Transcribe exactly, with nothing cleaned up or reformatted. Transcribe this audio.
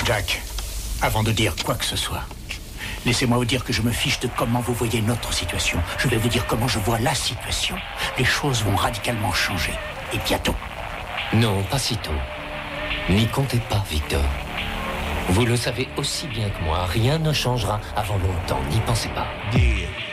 Jack, avant de dire quoi que ce soit, laissez-moi vous dire que je me fiche de comment vous voyez notre situation. Je vais vous dire comment je vois la situation. Les choses vont radicalement changer. Et bientôt. Non, pas si tôt. N'y comptez pas, Victor. Vous le savez aussi bien que moi, rien ne changera avant longtemps, n'y pensez pas. Yeah.